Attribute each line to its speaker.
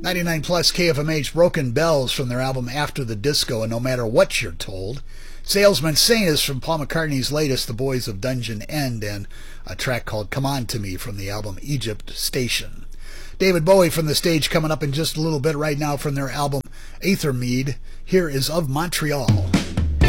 Speaker 1: 99 plus KFMH, Broken Bells from their album After the Disco and No Matter What You're Told. Salesman Saint is from Paul McCartney's latest, The Boys of Dungeon End, and a track called Come On To Me from the album Egypt Station. David Bowie from the stage coming up in just a little bit right now from their album Aethermead. Here is Of Montreal.